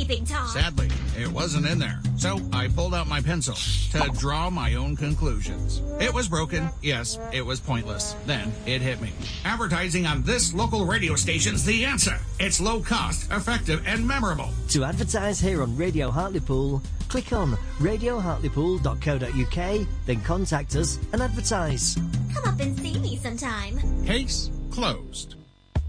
Peeping Tom. Sadly, it wasn't in there. So I pulled out my pencil to draw my own conclusions. It was broken. Yes, it was pointless. Then it hit me. Advertising on this local radio station's the answer. It's low cost, effective, and memorable. To advertise here on Radio Hartlepool, click on radiohartlepool.co.uk, then contact us and advertise. Come up and see me sometime. Case closed.